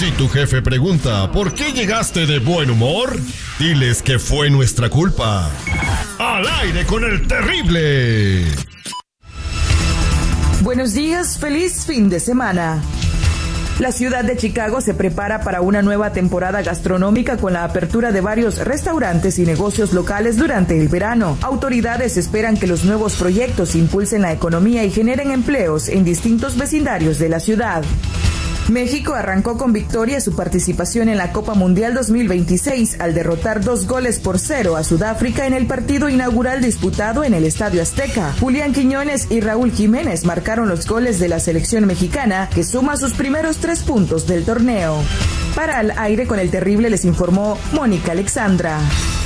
Si tu jefe pregunta ¿por qué llegaste de buen humor? Diles que fue nuestra culpa. ¡Al aire con el terrible! Buenos días, feliz fin de semana. La ciudad de Chicago se prepara para una nueva temporada gastronómica con la apertura de varios restaurantes y negocios locales durante el verano. Autoridades esperan que los nuevos proyectos impulsen la economía y generen empleos en distintos vecindarios de la ciudad. México arrancó con victoria su participación en la Copa Mundial 2026 al derrotar 2-0 a Sudáfrica en el partido inaugural disputado en el Estadio Azteca. Julián Quiñones y Raúl Jiménez marcaron los goles de la selección mexicana, que suma sus primeros 3 puntos del torneo. Para Al Aire con el Terrible les informó Mónica Alexandra.